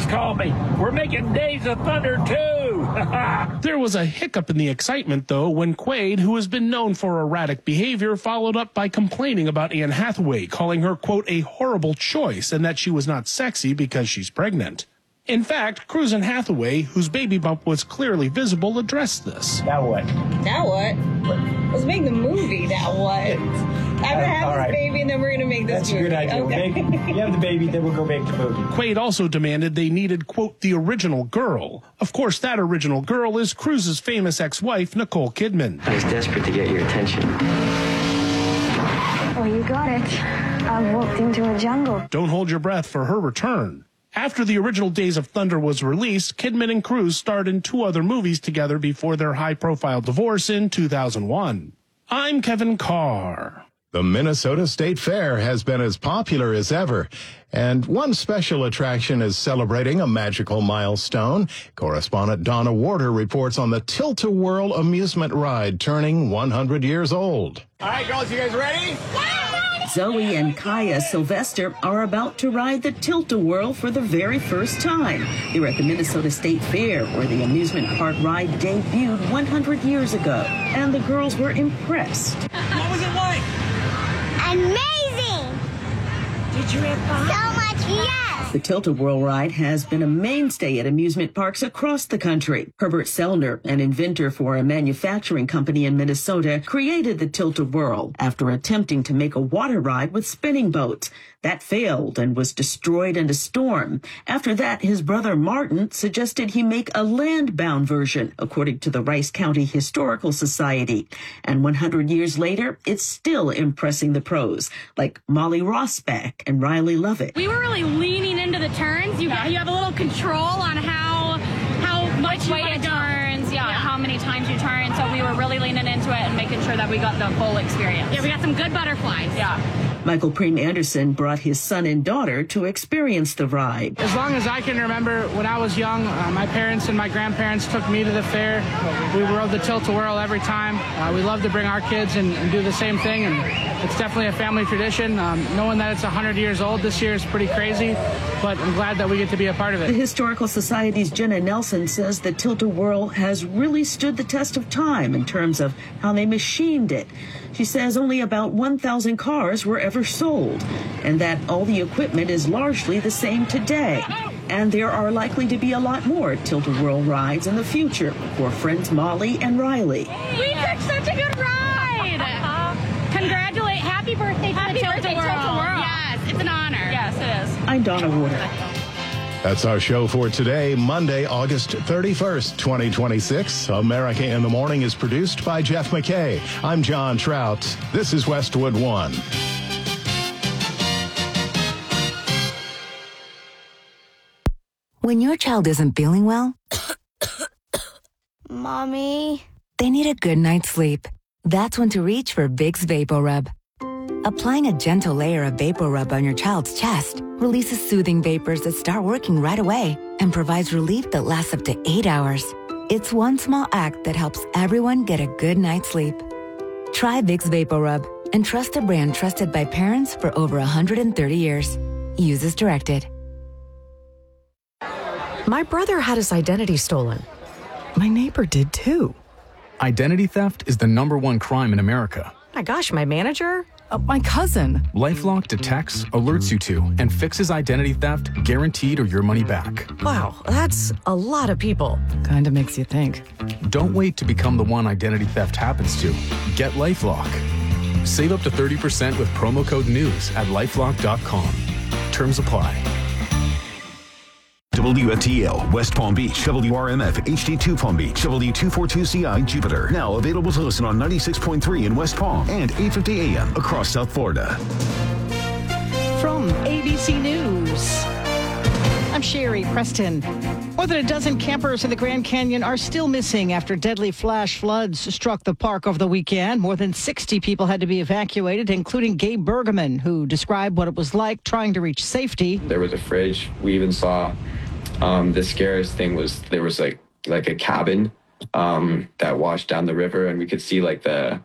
call me. We're making Days of Thunder 2. There was a hiccup in the excitement, though, when Quaid, who has been known for erratic behavior, followed up by complaining about Anne Hathaway, calling her, quote, a horrible choice, and that she was not sexy because she's pregnant. In fact, Cruise and Hathaway, whose baby bump was clearly visible, addressed this. Now what? Now what? Let's make the movie. Now what? I'm going to have this baby, and then we're going to make this movie. That's a good idea. Okay. You have the baby, then we'll go make the movie. Quaid also demanded they needed, quote, the original girl. Of course, that original girl is Cruise's famous ex-wife, Nicole Kidman. I was desperate to get your attention. Oh, you got it. I walked into a jungle. Don't hold your breath for her return. After the original Days of Thunder was released, Kidman and Cruise starred in 2 other movies together before their high-profile divorce in 2001. I'm Kevin Carr. The Minnesota State Fair has been as popular as ever, and one special attraction is celebrating a magical milestone. Correspondent Donna Warder reports on the Tilt-A-Whirl amusement ride turning 100 years old. All right, girls, you guys ready? Zoe and Kaya Sylvester are about to ride the Tilt-A-Whirl for the very first time. They're at the Minnesota State Fair, where the amusement park ride debuted 100 years ago, and the girls were impressed. What was it like? Amazing! Did you have fun? So much, yes! The Tilt-A-Whirl ride has been a mainstay at amusement parks across the country. Herbert Sellner, an inventor for a manufacturing company in Minnesota, created the Tilt-A-Whirl after attempting to make a water ride with spinning boats. That failed and was destroyed in a storm. After that, his brother Martin suggested he make a land-bound version, according to the Rice County Historical Society. And 100 years later, it's still impressing the pros, like Molly Rossback and Riley Lovett. We were really leaning into the turns. You have a little control on how much way it turns, how many times you turn. So we were really leaning into it and making sure that we got the full experience. Yeah, we got some good butterflies. Yeah. Michael Preem Anderson brought his son and daughter to experience the ride. As long as I can remember, when I was young, my parents and my grandparents took me to the fair. We rode the Tilt-A-Whirl every time. We love to bring our kids and do the same thing, and it's definitely a family tradition. Knowing that it's 100 years old this year is pretty crazy, but I'm glad that we get to be a part of it. The Historical Society's Jenna Nelson says the Tilt-A-Whirl has really stood the test of time in terms of how they machined it. She says only about 1,000 cars were ever sold, and that all the equipment is largely the same today. And there are likely to be a lot more Tilt-A-Whirl rides in the future for friends Molly and Riley. We took such a good ride. Congratulate, happy birthday to the Tilt-A-Whirl. Yes, it's an honor. Yes, it is. I'm Donna Warder. That's our show for today, Monday, August 31st, 2026. America in the Morning is produced by Jeff McKay. I'm John Trout. This is Westwood One. When your child isn't feeling well, Mommy? they need a good night's sleep. That's when to reach for Vicks VapoRub. Applying a gentle layer of VapoRub on your child's chest releases soothing vapors that start working right away and provides relief that lasts up to 8 hours. It's one small act that helps everyone get a good night's sleep. Try Vicks VapoRub and trust a brand trusted by parents for over 130 years. Use as directed. My brother had his identity stolen. My neighbor did too. Identity theft is the #1 crime in America. My gosh, my manager? My cousin. LifeLock detects, alerts you to, and fixes identity theft guaranteed or your money back. Wow, that's a lot of people. Kinda makes you think. Don't wait to become the one identity theft happens to. Get LifeLock. Save up to 30% with promo code NEWS at LifeLock.com. Terms apply. WFTL, West Palm Beach, WRMF, HD2 Palm Beach, W242CI, Jupiter. Now available to listen on 96.3 in West Palm and 850 AM across South Florida. From ABC News, I'm Sherry Preston. More than a dozen campers in the Grand Canyon are still missing after deadly flash floods struck the park over the weekend. More than 60 people had to be evacuated, including Gabe Bergman, who described what it was like trying to reach safety. There was a fridge. We even saw the scariest thing was there was like a cabin that washed down the river, and we could see like the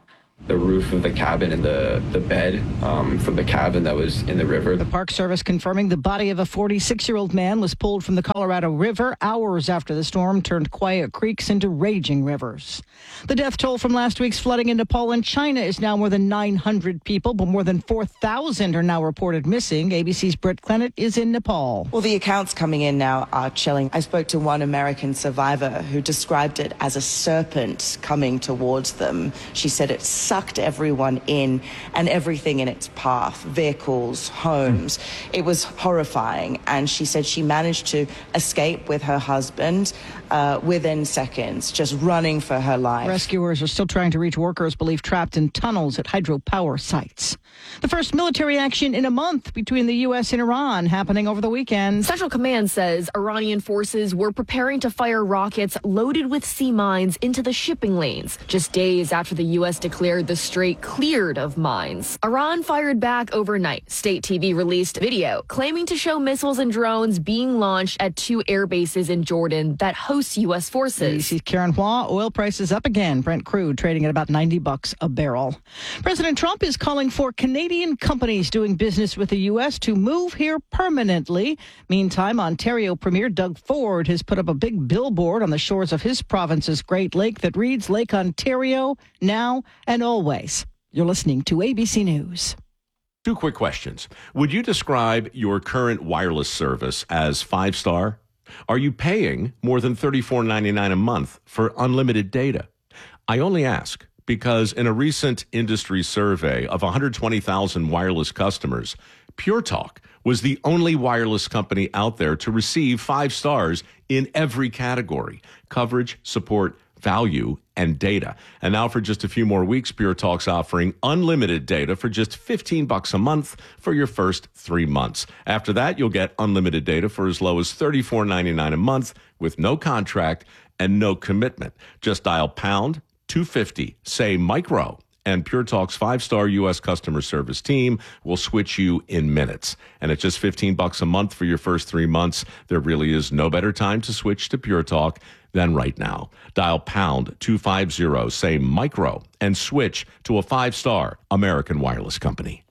the roof of the cabin and the bed from the cabin that was in the river. The Park Service confirming the body of a 46-year-old man was pulled from the Colorado River hours after the storm turned quiet creeks into raging rivers. The death toll from last week's flooding in Nepal and China is now more than 900 people, but more than 4,000 are now reported missing. ABC's Britt Clennett is in Nepal. Well, the accounts coming in now are chilling. I spoke to one American survivor who described it as a serpent coming towards them. She said it sucked everyone in and everything in its path, vehicles, homes. It was horrifying. And she said she managed to escape with her husband within seconds, just running for her life. Rescuers are still trying to reach workers believed trapped in tunnels at hydropower sites. The first military action in a month between the U.S. and Iran happening over the weekend. Central Command says Iranian forces were preparing to fire rockets loaded with sea mines into the shipping lanes, just days after the U.S. declared the strait cleared of mines. Iran fired back overnight. State TV released video claiming to show missiles and drones being launched at 2 air bases in Jordan that host U.S. forces. ABC's Karen Hua. Oil prices up again. Brent crude trading at about $90 a barrel. President Trump is calling for Canadian companies doing business with the U.S. to move here permanently. Meantime, Ontario Premier Doug Ford has put up a big billboard on the shores of his province's Great Lake that reads Lake Ontario, now and always. You're listening to ABC News. 2 quick questions. Would you describe your current wireless service as 5-star? Are you paying more than $34.99 a month for unlimited data? I only ask because in a recent industry survey of 120,000 wireless customers, Pure Talk was the only wireless company out there to receive 5 stars in every category: coverage, support, value, and data. And now for just a few more weeks, Pure Talk's offering unlimited data for just $15 a month for your first 3 months. After that, you'll get unlimited data for as low as $34.99 a month with no contract and no commitment. Just dial pound 250, say micro, and Pure Talk's 5-star U.S. customer service team will switch you in minutes. And at just $15 a month for your first 3 months, there really is no better time to switch to Pure Talk than right now. Dial pound 250, say micro, and switch to a 5-star American wireless company.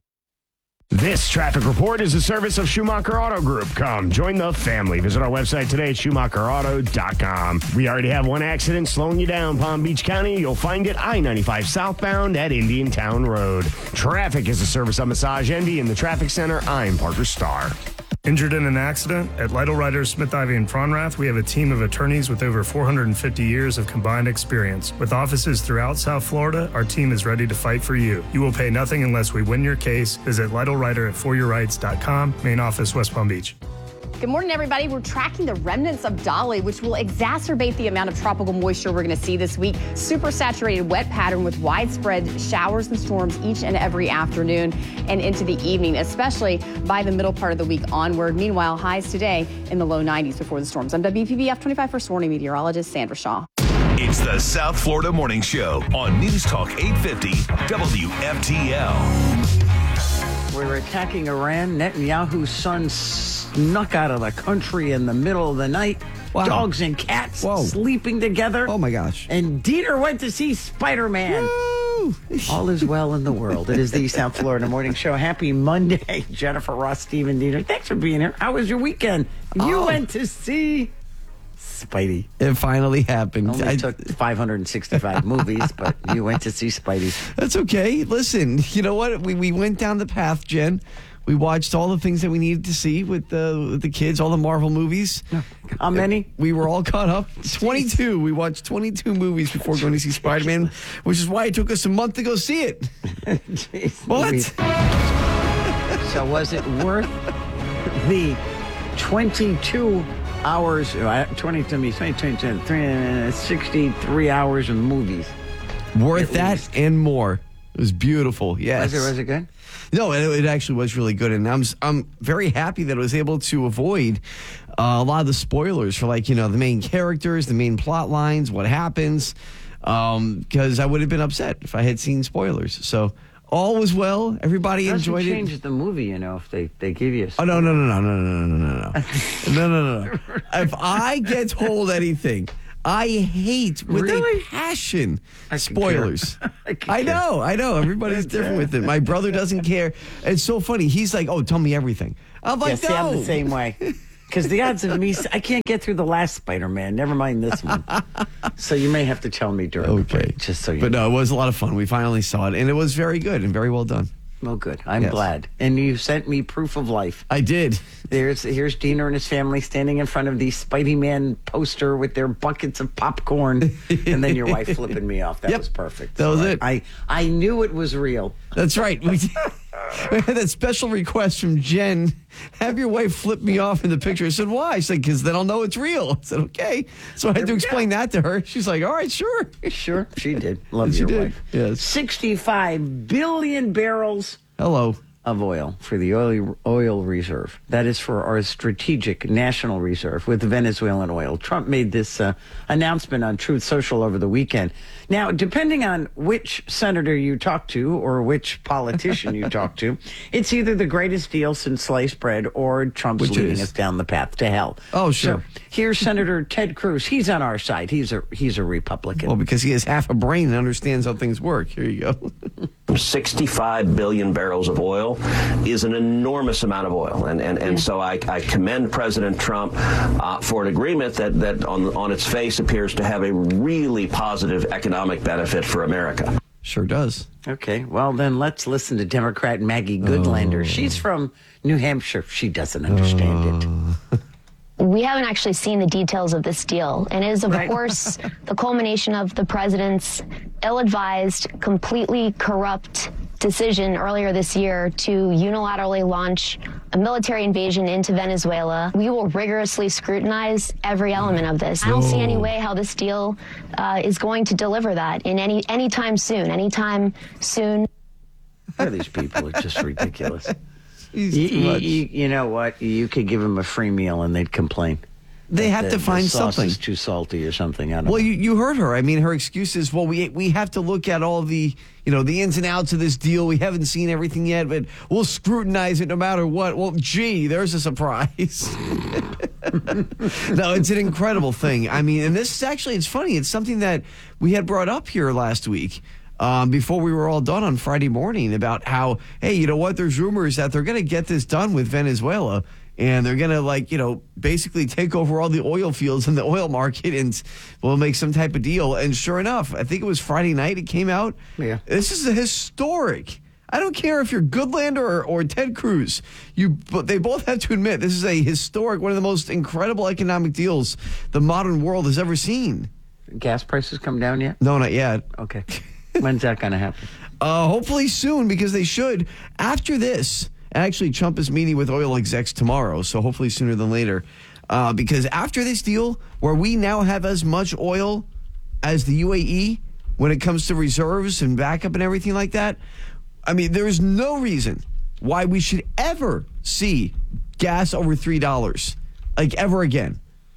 This traffic report is a service of Schumacher Auto Group. Come, join the family. Visit our website today at SchumacherAuto.com. We already have one accident slowing you down, Palm Beach County. You'll find it I-95 southbound at Indiantown Road. Traffic is a service of Massage Envy in the Traffic Center. I'm Parker Starr. Injured in an accident? At Lytle Writers, Smith, Ivy, and Fronrath, we have a team of attorneys with over 450 years of combined experience. With offices throughout South Florida, our team is ready to fight for you. You will pay nothing unless we win your case. Visit Lytle Writer at foryourrights.com. Main office, West Palm Beach. Good morning, everybody. We're tracking the remnants of Dolly, which will exacerbate the amount of tropical moisture we're going to see this week. Super saturated wet pattern with widespread showers and storms each and every afternoon and into the evening, especially by the middle part of the week onward. Meanwhile, highs today in the low 90s before the storms. I'm WPBF 25 First Warning meteorologist Sandra Shaw. It's the South Florida Morning Show on News Talk 850 WFTL. We were attacking Iran. Netanyahu's son snuck out of the country in the middle of the night. Wow. Dogs and cats sleeping together. Oh, my gosh. And Dieter went to see Spider-Man. Woo! All is well in the world. It is the South Florida Morning Show. Happy Monday, Jennifer Ross, Stephen Dieter. Thanks for being here. How was your weekend? You went to see Spidey. It finally happened. Only took 565 movies, but you went to see Spidey. That's okay. Listen, you know what? We went down the path, Jen. We watched all the things that we needed to see with the kids, all the Marvel movies. How many? We were all caught up. 22. We watched 22 movies before going to see Spider-Man, which is why it took us a month to go see it. Jeez, what? So was it worth the 22 hours, 63 hours of movies? Worth that and more. It was beautiful. Yes. Was it good? No, it actually was really good, and I'm very happy that I was able to avoid a lot of the spoilers for the main characters, the main plot lines, what happens, because I would have been upset if I had seen spoilers. So all was well. Everybody enjoyed it. It changes the movie, if they give you. Oh no! If I get told anything, I hate with Really? a passion I can spoilers. care. I know. Everybody's different with it. My brother doesn't care. It's so funny. He's like, "Oh, tell me everything." I'm like, See, "No." I'm the same way. Because the odds of me, I can't get through the last Spider-Man. Never mind this one. So you may have to tell me during the break, just so you But know. no, it was a lot of fun. We finally saw it, and it was very good and very well done. Well, good. I'm Yes. glad. And you sent me proof of life. I did. Here's Diener and his family standing in front of the Spidey-Man poster with their buckets of popcorn, and then your wife flipping me off. That was perfect. That was So it. I knew it was real. That's right. We had that special request from Jen. Have your wife flip me off in the picture. I said, why? She said, because then I'll know it's real. I said, okay. So I had to explain that to her. She's like, all right, sure. Sure, she did. Love She your did. wife. Yes. 65 billion barrels Hello. of oil for the oil reserve. That is for our strategic national reserve with Venezuelan oil. Trump made this announcement on Truth Social over the weekend. Now, depending on which senator you talk to or which politician you talk to, it's either the greatest deal since sliced bread or Trump's Which leading is? us down the path to hell. Oh, sure. So here's Senator Ted Cruz. He's on our side. He's a Republican. Well, because he has half a brain and understands how things work. Here you go. 65 billion barrels of oil is an enormous amount of oil. And so I commend President Trump for an agreement that on its face appears to have a really positive economic benefit for America. Sure does. Okay, well, then let's listen to Democrat Maggie Goodlander. She's from New Hampshire. She doesn't understand it. We haven't actually seen the details of this deal, and it is, of course, the culmination of the president's ill-advised, completely corrupt decision earlier this year to unilaterally launch a military invasion into Venezuela. We will rigorously scrutinize every element of this. I don't see any way how this deal is going to deliver that in anytime soon. These people are just ridiculous. Too much. You know what? You could give them a free meal and they'd complain. They have to find the sauce something. is too salty or something. I don't Well, know. you heard her. I mean, her excuse is, well, we have to look at all the, the ins and outs of this deal. We haven't seen everything yet, but we'll scrutinize it no matter what. Well, gee, there's a surprise. No, it's an incredible thing. I mean, and this is actually, it's funny. It's something that we had brought up here last week. Before we were all done on Friday morning about how, hey, you know what? There's rumors that they're going to get this done with Venezuela and they're going to basically take over all the oil fields in the oil market and we'll make some type of deal. And sure enough, I think it was Friday night it came out. Yeah. This is a historic. I don't care if you're Goodlander or Ted Cruz. They both have to admit this is a historic, one of the most incredible economic deals the modern world has ever seen. Gas prices come down yet? No, not yet. Okay. When's that going to happen? Hopefully soon, because they should. After this, actually, Trump is meeting with oil execs tomorrow, so hopefully sooner than later. Because after this deal, where we now have as much oil as the UAE when it comes to reserves and backup and everything like that, I mean, there is no reason why we should ever see gas over $3, like ever again.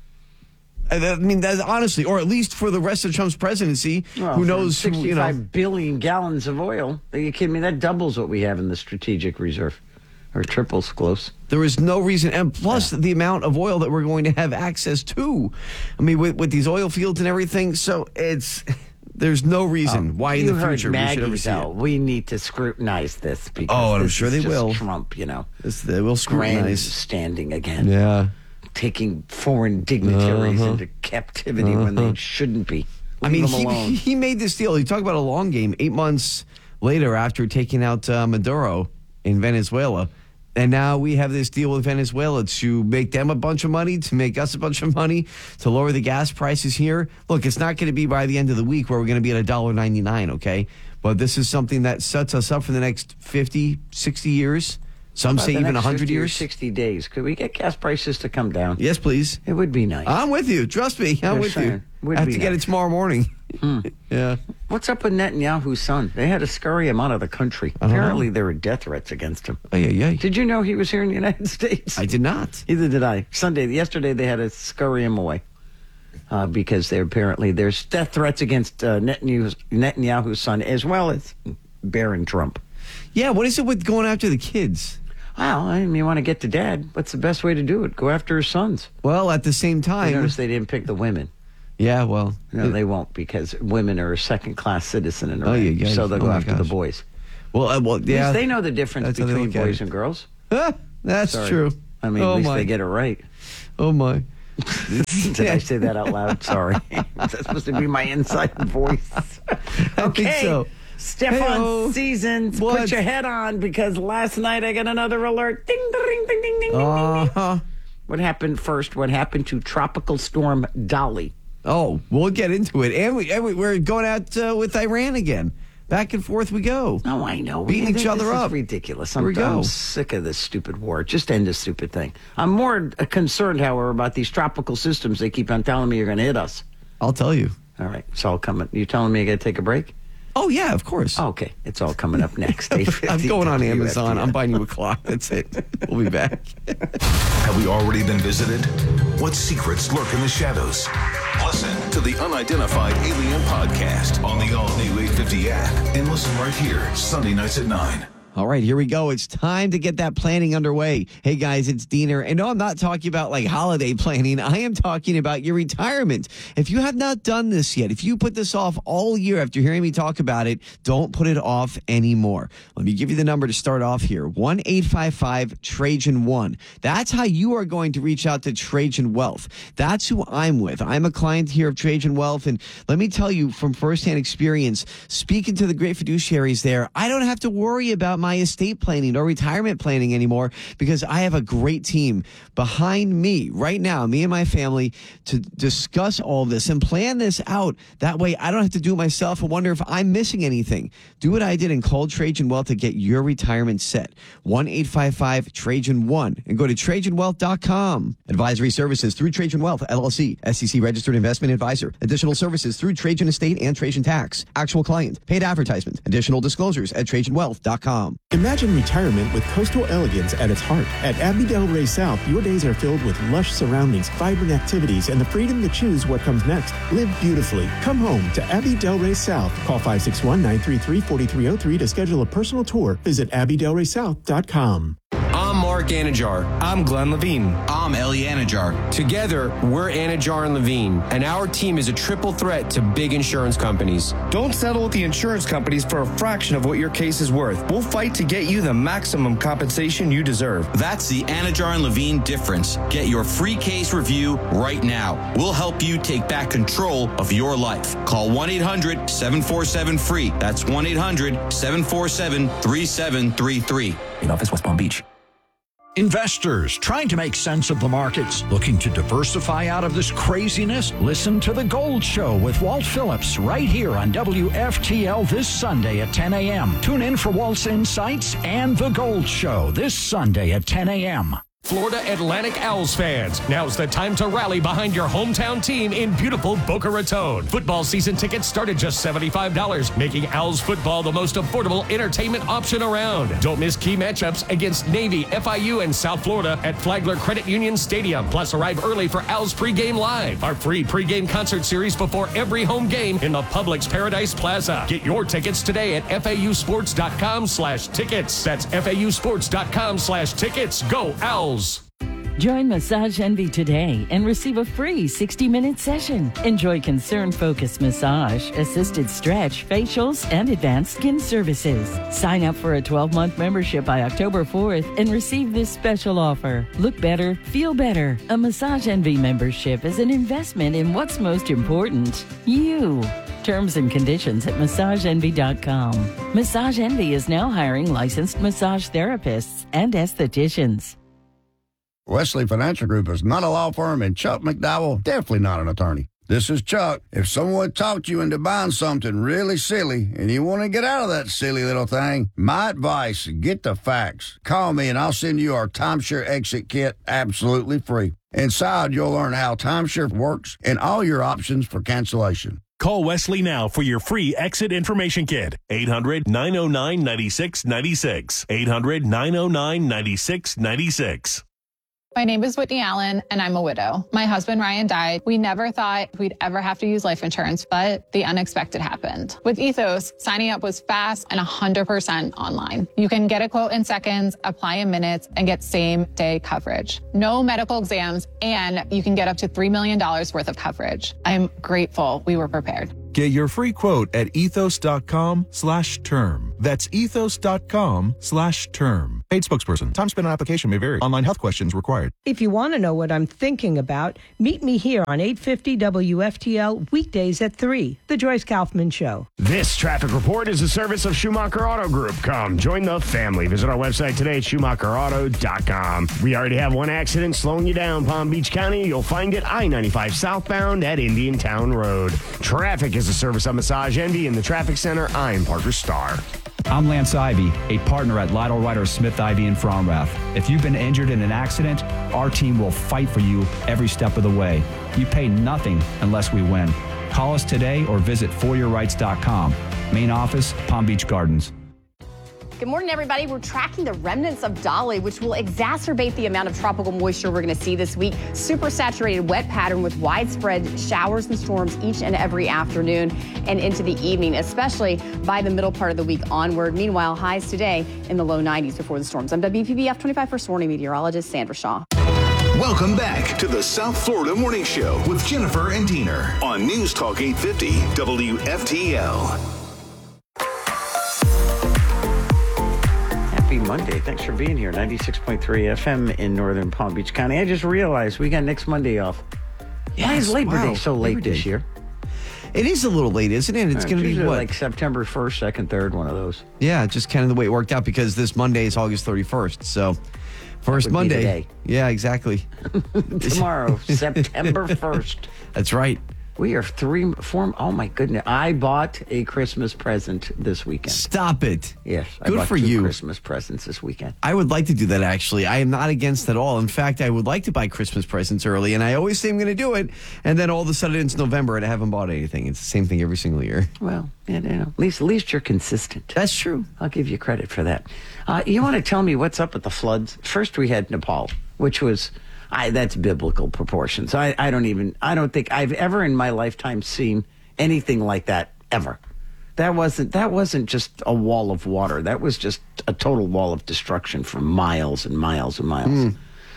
I mean, that's honestly, or at least for the rest of Trump's presidency, Well, who knows? 65 billion gallons of oil. Are you kidding me? That doubles what we have in the strategic reserve, or triples close. There is no reason, and plus the amount of oil that we're going to have access to. I mean, with these oil fields and everything, so there's no reason why in the future we should ever see it. We need to scrutinize this because Oh, and I'm this sure is they just will. Trump, They will scrutinize. Grandstanding again. Yeah. Taking foreign dignitaries into captivity when they shouldn't be. I mean, Leave them alone. he made this deal. You talk about a long game. 8 months later, after taking out Maduro in Venezuela, and now we have this deal with Venezuela to make them a bunch of money, to make us a bunch of money, to lower the gas prices here. Look, it's not going to be by the end of the week where we're going to be at $1.99, okay? But this is something that sets us up for the next 50, 60 years. Some say even 100 years. 60 days. Could we get gas prices to come down? Yes, please. It would be nice. I'm with you. Trust me. I'm with you. I have to get it tomorrow morning. Yeah. What's up with Netanyahu's son? They had to scurry him out of the country. I don't know. Apparently, there were death threats against him. Oh, yeah. Did you know he was here in the United States? I did not. Either did I. Yesterday, they had to scurry him away because there's death threats against Netanyahu's son as well as Barron Trump. Yeah, what is it with going after the kids? Well, you want to get to dad. What's the best way to do it? Go after his sons. Well, at the same time... You notice they didn't pick the women. Yeah, well. No, they won't, because women are a second-class citizen in Iran. yeah. So they'll go after the boys. Well, At yeah. least they know the difference between boys and girls. That's Sorry. true. I mean, at least they get it right. Oh, my. Did I say that out loud? Sorry. Was that supposed to be my inside voice? I think so. Stefan Hey-o. Seasons, What? put your head on, because last night I got another alert. Ding, ding, ding, ding, ding, ding. What happened first? What happened to Tropical Storm Dolly? Oh, we'll get into it. And we're going out with Iran again. Back and forth we go. Oh, I know. Beating each other This up. is ridiculous. Here we go. I'm sick of this stupid war. Just end this stupid thing. I'm more concerned, however, about these tropical systems they keep on telling me you're going to hit us. I'll tell you. All right. It's all coming. You telling me I got to take a break? Oh, yeah, of course. Okay. It's all coming up next. I'm going on Amazon. I'm buying you a clock. That's it. We'll be back. Have we already been visited? What secrets lurk in the shadows? Listen to the Unidentified Alien Podcast on the all-new 850 app. And listen right here, Sunday nights at 9. All right, here we go. It's time to get that planning underway. Hey, guys, it's Diener. And no, I'm not talking about like holiday planning. I am talking about your retirement. If you have not done this yet, if you put this off all year after hearing me talk about it, don't put it off anymore. Let me give you the number to start off here. 1-855-TRAJAN-1. That's how you are going to reach out to Trajan Wealth. That's who I'm with. I'm a client here of Trajan Wealth. And let me tell you from firsthand experience, speaking to the great fiduciaries there, I don't have to worry about my estate planning or retirement planning anymore, because I have a great team behind me right now, me and my family, to discuss all this and plan this out. That way I don't have to do it myself and wonder if I'm missing anything. Do what I did and call Trajan Wealth to get your retirement set. 1-855-TRAJAN-1 and go to TrajanWealth.com. Advisory services through Trajan Wealth, LLC, SEC registered investment advisor. Additional services through Trajan Estate and Trajan Tax. Actual client, paid advertisement. Additional disclosures at TrajanWealth.com. Imagine retirement with coastal elegance at its heart. At Abbey Del Rey South, your days are filled with lush surroundings, vibrant activities, and the freedom to choose what comes next. Live beautifully. Come home to Abbey Del Rey South. Call 561-933-4303 to schedule a personal tour. Visit AbbeyDelReySouth.com. I'm Mark Anajar. I'm Glenn Levine. I'm Ellie Anajar. Together, we're Anajar and Levine, and our team is a triple threat to big insurance companies. Don't settle with the insurance companies for a fraction of what your case is worth. We'll fight to get you the maximum compensation you deserve. That's the Anajar and Levine difference. Get your free case review right now. We'll help you take back control of your life. Call 1-800-747-FREE. That's 1-800-747-3733. In office, West Palm Beach. Investors trying to make sense of the markets, looking to diversify out of this craziness? Listen to The Gold Show with Walt Phillips right here on WFTL this Sunday at 10 a.m. Tune in for Walt's insights and The Gold Show this Sunday at 10 a.m. Florida Atlantic Owls fans, now's the time to rally behind your hometown team in beautiful Boca Raton. Football season tickets start at just $75, making Owls football the most affordable entertainment option around. Don't miss key matchups against Navy, FIU, and South Florida at Flagler Credit Union Stadium. Plus, arrive early for Owls Pregame Live, our free pregame concert series before every home game in the Publix Paradise Plaza. Get your tickets today at FAUsports.com/tickets. That's FAUsports.com/tickets. Go Owls! Join Massage Envy today and receive a free 60-minute session. Enjoy concern-focused massage, assisted stretch, facials, and advanced skin services. Sign up for a 12-month membership by October 4th and receive this special offer. Look better, feel better. A Massage Envy membership is an investment in what's most important, you. Terms and conditions at MassageEnvy.com. Massage Envy is now hiring licensed massage therapists and estheticians. Wesley Financial Group is not a law firm, and Chuck McDowell definitely not an attorney. This is Chuck. If someone talked you into buying something really silly and you want to get out of that silly little thing, my advice, get the facts. Call me and I'll send you our timeshare exit kit absolutely free. Inside, you'll learn how timeshare works and all your options for cancellation. Call Wesley now for your free exit information kit. 800-909-9696. 800-909-9696. My name is Whitney Allen, and I'm a widow. My husband, Ryan, died. We never thought we'd ever have to use life insurance, but the unexpected happened. With Ethos, signing up was fast and 100% online. You can get a quote in seconds, apply in minutes, and get same-day coverage. No medical exams, and you can get up to $3 million worth of coverage. I'm grateful we were prepared. Get your free quote at ethos.com/term. That's ethos.com/term. Paid spokesperson. Time spent on application may vary. Online health questions required. If you want to know what I'm thinking about, meet me here on 850 WFTL weekdays at 3. The Joyce Kaufman Show. This traffic report is a service of Schumacher Auto Group. Come join the family. Visit our website today at SchumacherAuto.com. We already have one accident slowing you down, Palm Beach County. You'll find it I-95 southbound at Indiantown Road. Traffic is a service of Massage Envy in the Traffic Center. I'm Parker Starr. I'm Lance Ivy, a partner at Lytle Ryder Smith Ivy in Fromrath. If you've been injured in an accident, our team will fight for you every step of the way. You pay nothing unless we win. Call us today or visit foryourrights.com. Main office, Palm Beach Gardens. Good morning, everybody. We're tracking the remnants of Dolly, which will exacerbate the amount of tropical moisture we're going to see this week. Super saturated wet pattern with widespread showers and storms each and every afternoon and into the evening, especially by the middle part of the week onward. Meanwhile, highs today in the low 90s before the storms. I'm WPBF 25 Warning meteorologist Sandra Shaw. Welcome back to the South Florida Morning Show with Jennifer and Diener on News Talk 850 WFTL. Happy Monday. Thanks for being here. 96.3 FM in northern Palm Beach County. I just realized we got next Monday off. Why is Labor Day so late this year? It is a little late, isn't it? It's going to be what? Like September 1st, 2nd, 3rd, one of those. Yeah, just kind of the way it worked out because this Monday is August 31st. So, first Monday. Today. Yeah, exactly. Tomorrow, September 1st. That's right. We are 4. Oh my goodness! I bought a Christmas present this weekend. Stop it! Yes, I good bought for 2 you. Christmas presents this weekend. I would like to do that. Actually, I am not against at all. In fact, I would like to buy Christmas presents early, and I always say I'm going to do it, and then all of a sudden it's November and I haven't bought anything. It's the same thing every single year. Well, you know, at least you're consistent. That's true. I'll give you credit for that. You want to tell me what's up with the floods? First, we had Nepal, which was. That's biblical proportions. I don't think I've ever in my lifetime seen anything like that ever. That wasn't just a wall of water. That was just a total wall of destruction for miles and miles and miles.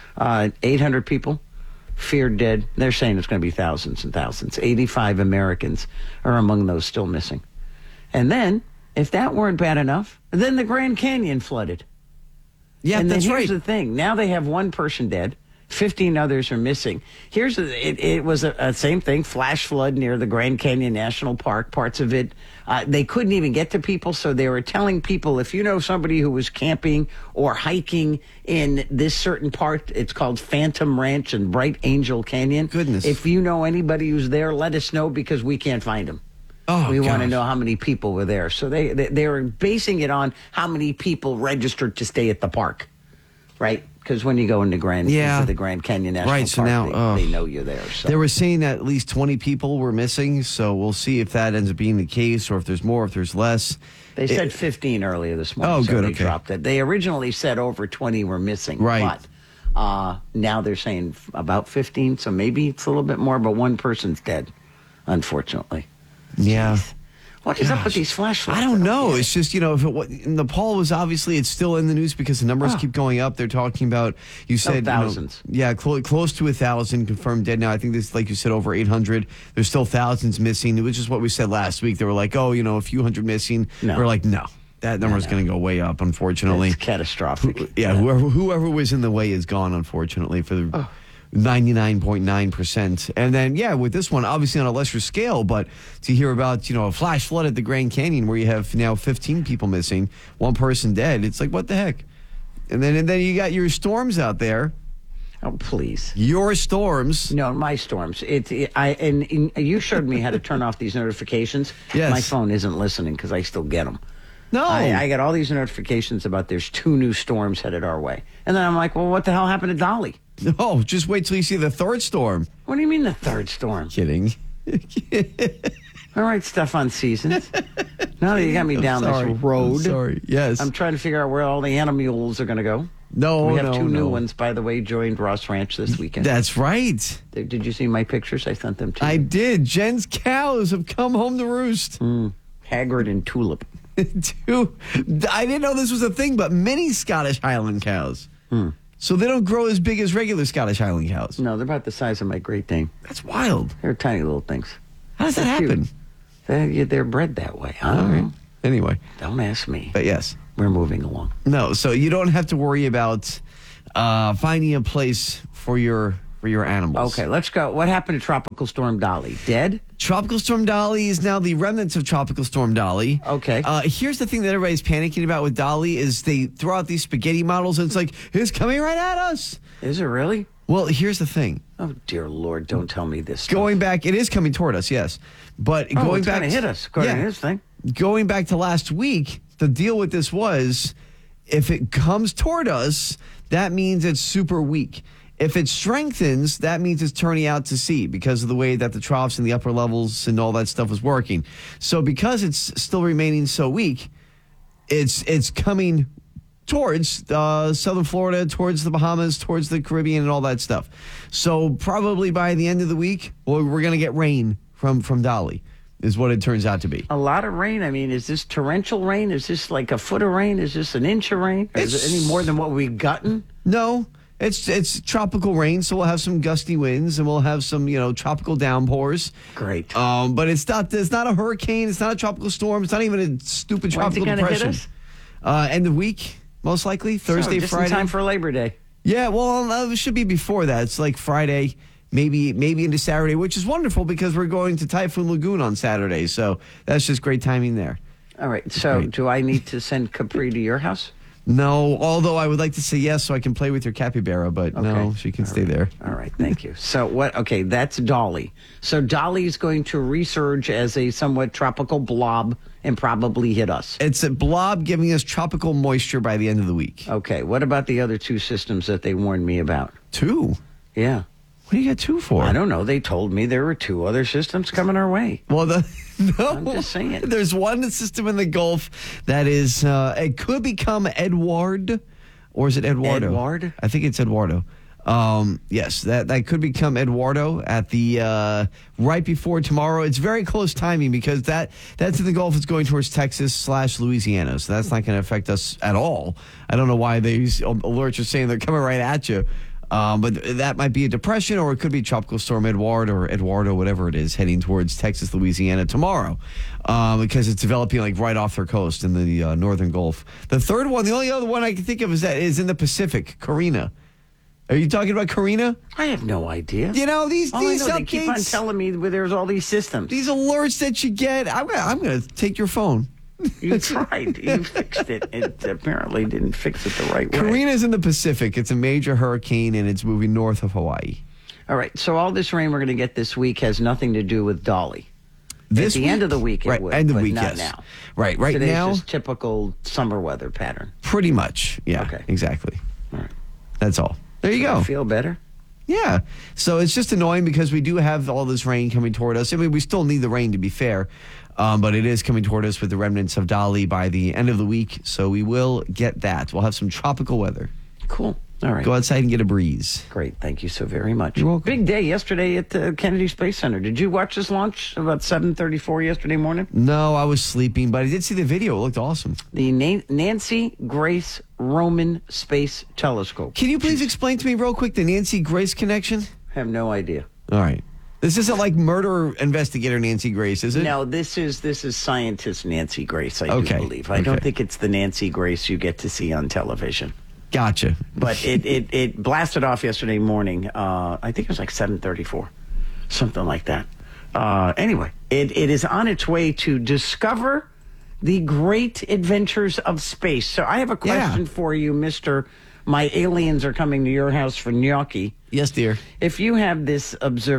800 people feared dead. They're saying it's going to be thousands and thousands. 85 Americans are among those still missing. And then, if that weren't bad enough, then the Grand Canyon flooded. Yeah, and that's then right. Here's the thing. Now they have one person dead. 15 others are missing. It was a same thing, flash flood near the Grand Canyon National Park. Parts of it, they couldn't even get to people, so they were telling people, if you know somebody who was camping or hiking in this certain park, it's called Phantom Ranch and Bright Angel Canyon. Goodness. If you know anybody who's there, let us know because we can't find them. We want to know how many people were there. So they were basing it on how many people registered to stay at the park, right? Because when you go into the Grand Canyon National Park, so now, they know you're there. So. They were saying that at least 20 people were missing, so we'll see if that ends up being the case or if there's more, if there's less. They said 15 earlier this morning. Oh, good, They okay. dropped it. They originally said over 20 were missing. Right. But now they're saying about 15, so maybe it's a little bit more, but one person's dead, unfortunately. Yeah. Jeez. What is up with these flash floods? I don't know. It's just, if Nepal was obviously, it's still in the news because the numbers keep going up. They're talking about, you said, thousands. Close to 1,000 confirmed dead now. I think this, like you said, over 800. There's still thousands missing. It was just what we said last week. They were like, a few hundred missing. No. We're like, no. That number's going to go way up, unfortunately. It's catastrophic. Whoever was in the way is gone, unfortunately, for the 99.9%. And then, with this one, obviously on a lesser scale, but to hear about, a flash flood at the Grand Canyon where you have now 15 people missing, one person dead, it's like, what the heck? And then you got your storms out there. Oh, please. Your storms. No, my storms. You showed me how to turn off these notifications. Yes. My phone isn't listening because I still get them. No. I got all these notifications about there's 2 new storms headed our way. And then I'm like, well, what the hell happened to Dolly? No, just wait till you see the third storm. What do you mean the third storm? Kidding. All right, Stefan Seasons. Now that you got me down this road. I'm sorry. Yes. I'm trying to figure out where all the animals are going to go. No, we have two new no. ones, by the way, joined Ross Ranch this weekend. That's right. Did you see my pictures? I sent them to you. I did. Jen's cows have come home to roost. Haggard and Tulip. Dude, I didn't know this was a thing, but mini Scottish Highland cows. So they don't grow as big as regular Scottish Highland cows. No, they're about the size of my Great Dane. That's wild. They're tiny little things. How does that happen? They're bred that way. I don't know. Anyway. Don't ask me. But yes. We're moving along. No, so you don't have to worry about finding a place for your animals. Okay, let's go. What happened to Tropical Storm Dolly? Dead? Tropical Storm Dolly is now the remnants of Tropical Storm Dolly. Okay. Here's the thing that everybody's panicking about with Dolly is they throw out these spaghetti models and it's like, it's coming right at us. Is it really? Well, here's the thing. Oh, dear Lord, don't tell me this. Going back, it is coming toward us, yes. But going it's back going to hit us, according to his thing. Going back to last week, the deal with this was if it comes toward us, that means it's super weak. If it strengthens, that means it's turning out to sea because of the way that the troughs and the upper levels and all that stuff was working. So because it's still remaining so weak, it's coming towards southern Florida, towards the Bahamas, towards the Caribbean and all that stuff. So probably by the end of the week, we're going to get rain from Dolly is what it turns out to be. A lot of rain? I mean, is this torrential rain? Is this like a foot of rain? Is this an inch of rain? Is it any more than what we've gotten? No. It's tropical rain, so we'll have some gusty winds and we'll have some, tropical downpours. Great. But it's not a hurricane, it's not a tropical storm, it's not even a stupid tropical depression. Hit us? End of week, most likely, Thursday, just Friday. in time for Labor Day. Yeah, well, it should be before that. It's like Friday, maybe into Saturday, which is wonderful because we're going to Typhoon Lagoon on Saturday, so that's just great timing there. All right, so do I need to send Capri to your house? No, although I would like to say yes so I can play with your capybara, but no, she can stay there. All right, thank you. So what? Okay, that's Dolly. So Dolly's going to resurge as a somewhat tropical blob and probably hit us. It's a blob giving us tropical moisture by the end of the week. Okay, what about the other two systems that they warned me about? Two? Yeah. What do you got two for? I don't know. They told me there were two other systems coming our way. Well, no. I'm just saying. There's one system in the Gulf that is, it could become Edward, or is it Eduardo? Edward? I think it's Eduardo. Yes, that could become Eduardo at the right before tomorrow. It's very close timing because that's in the Gulf. It's going towards Texas/Louisiana, so that's not going to affect us at all. I don't know why these alerts are saying they're coming right at you. But that might be a depression, or it could be Tropical Storm Edward or Eduardo, whatever it is, heading towards Texas, Louisiana tomorrow, because it's developing like right off their coast in the northern Gulf. The third one, the only other one I can think of is in the Pacific, Karina. Are you talking about Karina? I have no idea. These updates, they keep on telling me where there's all these systems. These alerts that you get. I'm going to take your phone. You tried. You fixed it. It apparently didn't fix it the right way. Karina's in the Pacific. It's a major hurricane, and it's moving north of Hawaii. All right. So all this rain we're going to get this week has nothing to do with Dolly. This At the end of the week, it would. End of the but week, not yes. now. Right Today's now. Just typical summer weather pattern. Pretty much. Yeah. Okay. Exactly. All right. That's all. There you go. I feel better. Yeah. So it's just annoying because we do have all this rain coming toward us. I mean, we still need the rain to be fair, but it is coming toward us with the remnants of Dolly by the end of the week. So we will get that. We'll have some tropical weather. Cool. All right. Go outside and get a breeze. Great. Thank you so very much. You're welcome. Big day yesterday at the Kennedy Space Center. Did you watch this launch about 7:34 yesterday morning? No, I was sleeping, but I did see the video. It looked awesome. The Nancy Grace Roman Space Telescope. Can you please explain to me real quick the Nancy Grace connection? I have no idea. All right. This isn't like murder investigator Nancy Grace, is it? No, this is scientist Nancy Grace, I do believe. I don't think it's the Nancy Grace you get to see on television. Gotcha. But it blasted off yesterday morning. I think it was like 7:34, something like that. Anyway, it is on its way to discover the great adventures of space. So I have a question for you, Mr. My aliens are coming to your house for gnocchi. Yes, dear. If you have this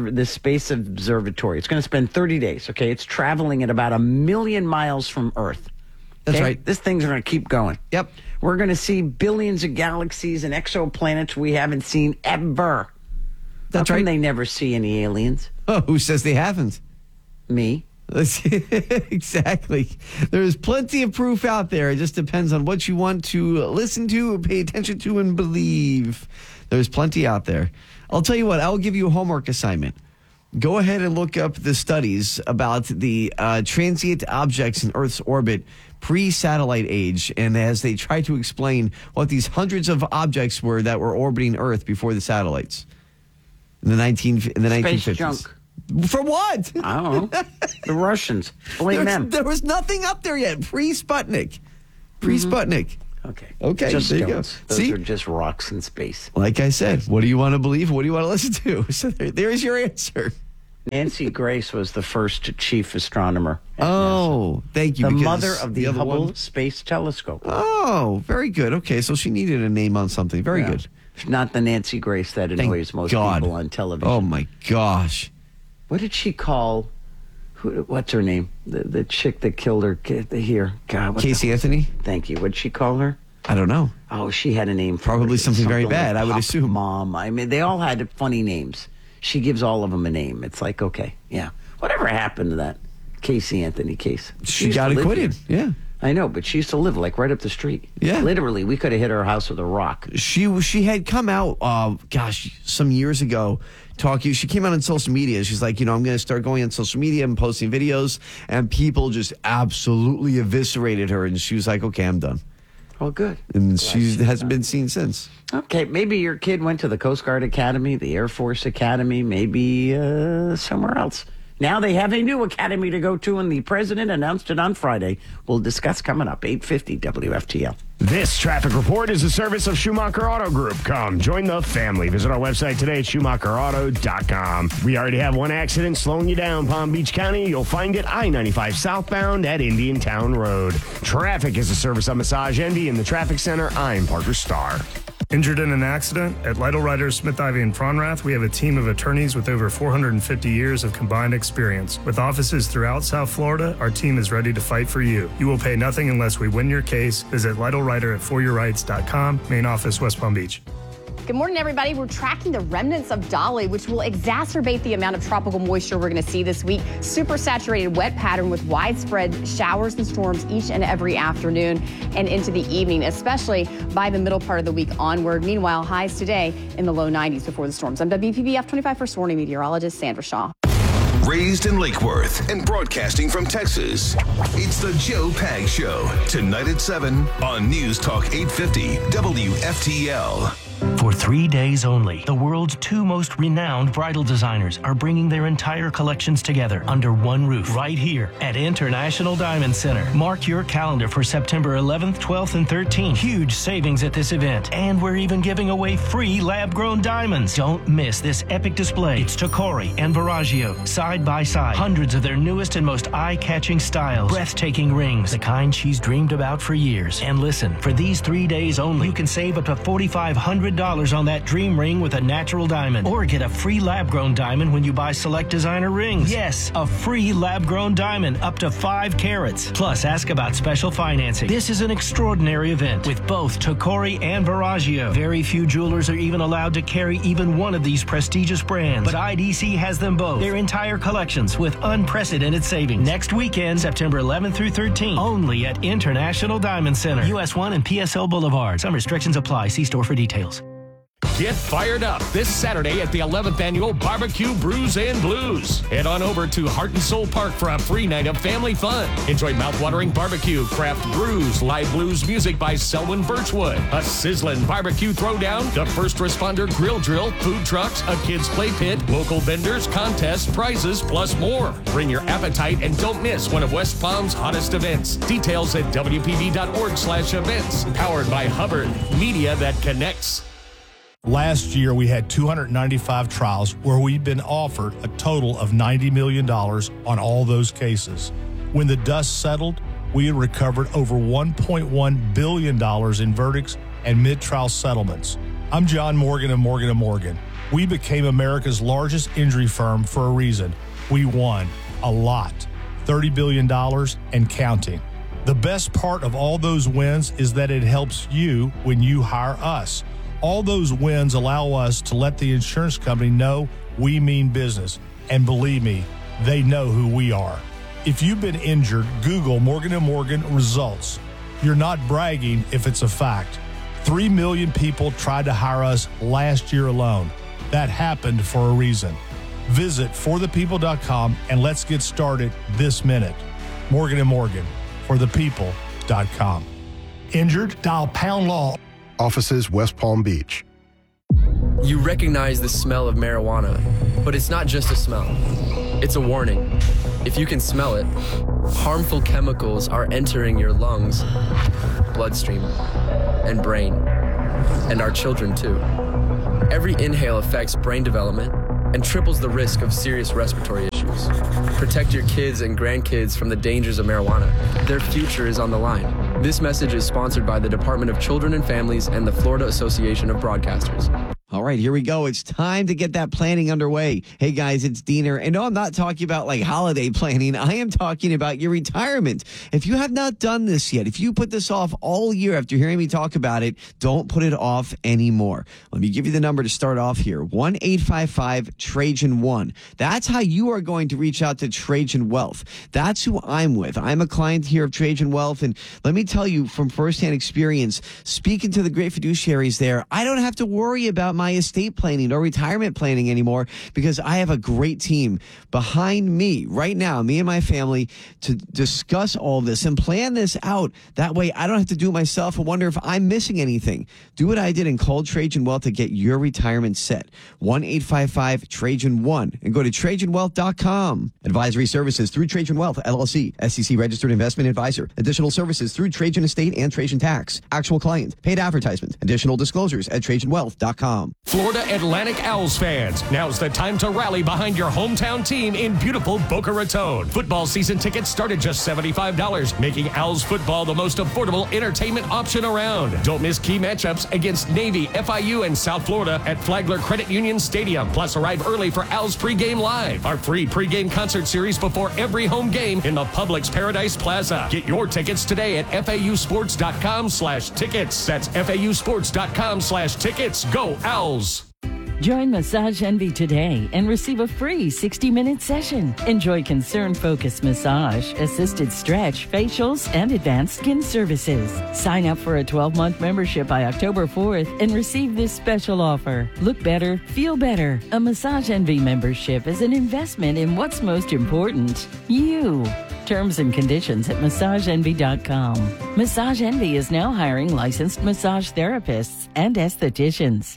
space observatory, it's going to spend 30 days, okay? It's traveling at about 1 million miles from Earth. That's okay? right. This thing's going to keep going. Yep. We're going to see billions of galaxies and exoplanets we haven't seen ever. That's How come right. they never see any aliens? Oh, who says they haven't? Me. Exactly. There's plenty of proof out there. It just depends on what you want to listen to, pay attention to, and believe. There's plenty out there. I'll tell you what, I'll give you a homework assignment. Go ahead and look up the studies about the transient objects in Earth's orbit pre-satellite age, and as they try to explain what these hundreds of objects were that were orbiting Earth before the satellites in the 1950s. Junk. For what? I don't know. The Russians. Blame them. There was nothing up there yet. Pre-Sputnik. Pre-Sputnik. Okay. Just there you go. stones. Those See? are just rocks in space. Like I said, what do you want to believe? What do you want to listen to? So there's your answer. Nancy Grace was the first chief astronomer. Oh, thank you. The because mother of the other Hubble one- Space Telescope. Oh, very good. Okay, so she needed a name on something. Very good. Not the Nancy Grace that annoys most God. people on television. Oh, my gosh. What did she call? What's her name? The chick that killed her here. God, what Casey Anthony? Thank you. What'd she call her? I don't know. Oh, she had a name for Probably her. something very like bad, I would Pop assume. Mom. I mean, they all had funny names. She gives all of them a name. It's like, okay, yeah. Whatever happened to that Casey Anthony case? She used got to live acquitted. here. Yeah. I know, but she used to live like right up the street. Yeah. Literally, we could have hit her house with a rock. She had come out, some years ago, talking. She came out on social media. She's like, I'm going to start going on social media and posting videos, and people just absolutely eviscerated her. And she was like, okay, I'm done. Oh, good. And she hasn't been seen since. Okay, maybe your kid went to the Coast Guard Academy, the Air Force Academy, maybe somewhere else. Now they have a new academy to go to, and the president announced it on Friday. We'll discuss coming up, 8:50 WFTL. This traffic report is a service of Schumacher Auto Group. Come, join the family. Visit our website today at SchumacherAuto.com. We already have one accident slowing you down, Palm Beach County. You'll find it I-95 southbound at Indian Town Road. Traffic is a service of Massage Envy in the Traffic Center. I'm Parker Starr. Injured in an accident? At Lytle Writers, Smith, Ivy, and Fronrath, we have a team of attorneys with over 450 years of combined experience. With offices throughout South Florida, our team is ready to fight for you. You will pay nothing unless we win your case. Visit Lytle Writer at foryourrights.com, main office, West Palm Beach. Good morning, everybody. We're tracking the remnants of Dolly, which will exacerbate the amount of tropical moisture we're going to see this week. Super saturated wet pattern with widespread showers and storms each and every afternoon and into the evening, especially by the middle part of the week onward. Meanwhile, highs today in the low 90s before the storms. I'm WPBF 25 First Warning meteorologist Sandra Shaw. Raised in Lake Worth and broadcasting from Texas, it's the Joe Pag Show. Tonight at 7 on News Talk 850 WFTL. For 3 days only, the world's two most renowned bridal designers are bringing their entire collections together under one roof right here at International Diamond Center. Mark your calendar for September 11th, 12th, and 13th. Huge savings at this event, and we're even giving away free lab-grown diamonds. Don't miss this epic display. It's Tacori and Verragio, side by side. Hundreds of their newest and most eye-catching styles. Breathtaking rings, the kind she's dreamed about for years. And listen, for these 3 days only, you can save up to $4,500 on that dream ring with a natural diamond, or get a free lab-grown diamond when you buy select designer rings. Yes, a free lab-grown diamond up to 5 carats. Plus, ask about special financing. This is an extraordinary event with both Tacori and Verragio. Very few jewelers are even allowed to carry even one of these prestigious brands, but IDC has them both. Their entire collections with unprecedented savings. Next weekend, September 11th through 13th, only at International Diamond Center, US 1 and PSL Boulevard. Some restrictions apply. See store for details. Get fired up this Saturday at the 11th Annual Barbecue Brews and Blues. Head on over to Heart and Soul Park for a free night of family fun. Enjoy mouthwatering barbecue, craft brews, live blues music by Selwyn Birchwood, a sizzling barbecue throwdown, the first responder grill drill, food trucks, a kids play pit, local vendors, contests, prizes, plus more. Bring your appetite and don't miss one of West Palm's hottest events. Details at WPB.org/events. Powered by Hubbard, media that connects. Last year, we had 295 trials where we'd been offered a total of $90 million on all those cases. When the dust settled, we had recovered over $1.1 billion in verdicts and mid-trial settlements. I'm John Morgan of Morgan & Morgan. We became America's largest injury firm for a reason. We won a lot, $30 billion and counting. The best part of all those wins is that it helps you when you hire us. All those wins allow us to let the insurance company know we mean business. And believe me, they know who we are. If you've been injured, Google Morgan & Morgan results. You're not bragging if it's a fact. 3 million people tried to hire us last year alone. That happened for a reason. Visit forthepeople.com and let's get started this minute. Morgan & Morgan, forthepeople.com. Injured? Dial pound law. Offices West Palm Beach. You recognize the smell of marijuana, but it's not just a smell. It's a warning. If you can smell it, harmful chemicals are entering your lungs, bloodstream, and brain, and our children too. Every inhale affects brain development and triples the risk of serious respiratory issues. Protect your kids and grandkids from the dangers of marijuana. Their future is on the line. This message is sponsored by the Department of Children and Families and the Florida Association of Broadcasters. All right, here we go. It's time to get that planning underway. Hey, guys, it's Diener. And no, I'm not talking about like holiday planning. I am talking about your retirement. If you have not done this yet, if you put this off all year after hearing me talk about it, don't put it off anymore. Let me give you the number to start off here. 1-855-TRAJAN-1. That's how you are going to reach out to Trajan Wealth. That's who I'm with. I'm a client here of Trajan Wealth. And let me tell you from firsthand experience, speaking to the great fiduciaries there, I don't have to worry about my estate planning or retirement planning anymore because I have a great team behind me right now, me and my family, to discuss all this and plan this out. That way I don't have to do it myself and wonder if I'm missing anything. Do what I did and call Trajan Wealth to get your retirement set. 1-855-TRAJAN-1 and go to TrajanWealth.com. Advisory services through Trajan Wealth, LLC, SEC registered investment advisor. Additional services through Trajan Estate and Trajan Tax. Actual client, paid advertisement. Additional disclosures at TrajanWealth.com. Florida Atlantic Owls fans, now's the time to rally behind your hometown team in beautiful Boca Raton. Football season tickets start at just $75, making Owls football the most affordable entertainment option around. Don't miss key matchups against Navy, FIU, and South Florida at Flagler Credit Union Stadium. Plus, arrive early for Owls Pregame Live, our free pregame concert series before every home game in the Publix Paradise Plaza. Get your tickets today at FAUsports.com/tickets. That's FAUsports.com/tickets. Go Owls! Join Massage Envy today and receive a free 60-minute session. Enjoy concern-focused massage, assisted stretch, facials, and advanced skin services. Sign up for a 12-month membership by October 4th and receive this special offer. Look better, feel better. A Massage Envy membership is an investment in what's most important, you. Terms and conditions at MassageEnvy.com. Massage Envy is now hiring licensed massage therapists and estheticians.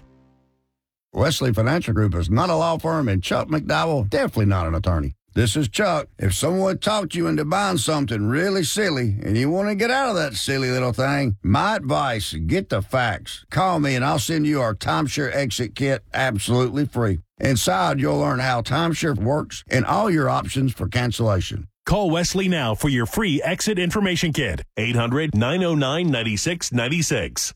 Wesley Financial Group is not a law firm, and Chuck McDowell, definitely not an attorney. This is Chuck. If someone talked you into buying something really silly and you want to get out of that silly little thing, my advice, get the facts. Call me and I'll send you our timeshare exit kit absolutely free. Inside, you'll learn how timeshare works and all your options for cancellation. Call Wesley now for your free exit information kit. 800-909-9696.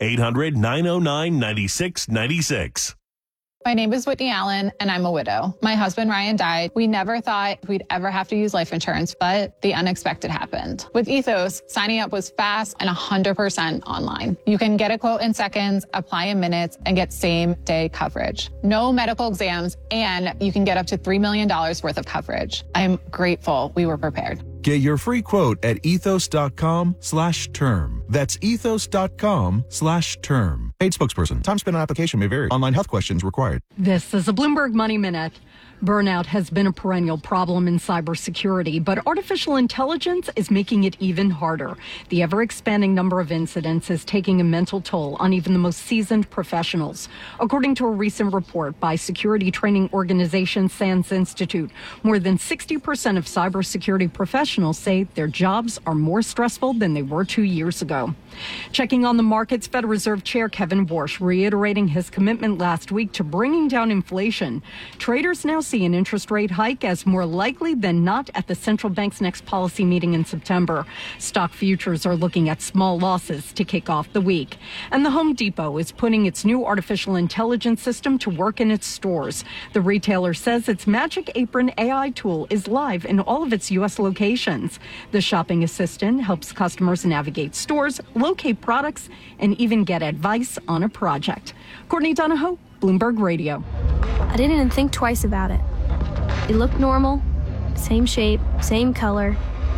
800-909-9696. My name is Whitney Allen, and I'm a widow. My husband, Ryan, died. We never thought we'd ever have to use life insurance, but the unexpected happened. With Ethos, signing up was fast and 100% online. You can get a quote in seconds, apply in minutes, and get same-day coverage. No medical exams, and you can get up to $3 million worth of coverage. I'm grateful we were prepared. Get your free quote at ethos.com/term. That's ethos.com/term. Paid spokesperson. Time spent on application may vary. Online health questions required. This is a Bloomberg Money Minute. Burnout has been a perennial problem in cybersecurity, but artificial intelligence is making it even harder. The ever-expanding number of incidents is taking a mental toll on even the most seasoned professionals. According to a recent report by security training organization SANS Institute, more than 60% of cybersecurity professionals say their jobs are more stressful than they were 2 years ago. Checking on the markets, Federal Reserve Chair Kevin Warsh reiterating his commitment last week to bringing down inflation. Traders now see an interest rate hike as more likely than not at the central bank's next policy meeting in September. Stock futures are looking at small losses to kick off the week. And the Home Depot is putting its new artificial intelligence system to work in its stores. The retailer says its Magic Apron AI tool is live in all of its U.S. locations. The shopping assistant helps customers navigate stores, locate products, and even get advice on a project. Courtney Donahoe, Bloomberg Radio. I didn't even think twice about it. It looked normal, same shape, same color,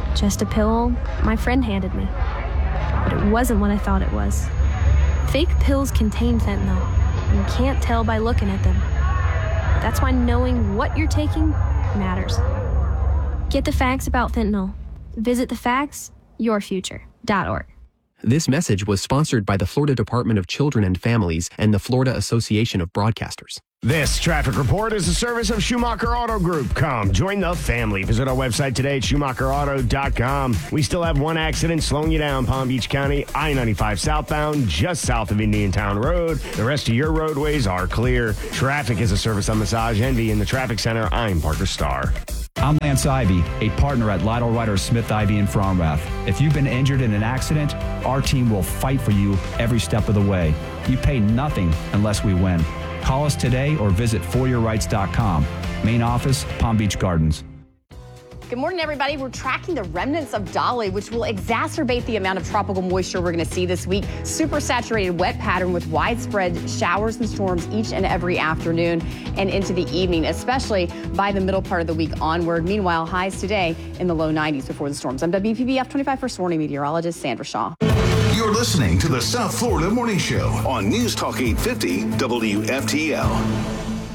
Just a pill my friend handed me. But it wasn't what I thought it was. Fake pills contain fentanyl. You can't tell by looking at them. That's why knowing what you're taking matters. Get the facts about fentanyl. Visit thefactsyourfuture.org. This message was sponsored by the Florida Department of Children and Families and the Florida Association of Broadcasters. This traffic report is a service of Schumacher Auto Group. Come, join the family. Visit our website today at SchumacherAuto.com. We still have one accident slowing you down, Palm Beach County, I-95 southbound, just south of Indiantown Road. The rest of your roadways are clear. Traffic is a service of Massage Envy in the traffic center. I'm Parker Starr. I'm Lance Ivy, a partner at Lytle Ryder Smith Ivy in Fromrath. If you've been injured in an accident, our team will fight for you every step of the way. You pay nothing unless we win. Call us today or visit foryourrights.com. Main office, Palm Beach Gardens. Good morning, everybody. We're tracking the remnants of Dolly, which will exacerbate the amount of tropical moisture we're going to see this week. Super saturated wet pattern with widespread showers and storms each and every afternoon and into the evening, especially by the middle part of the week onward. Meanwhile, highs today in the low 90s before the storms. I'm WPBF 25 First Warning meteorologist Sandra Shaw. You're listening to the South Florida Morning Show on News Talk 850 WFTL.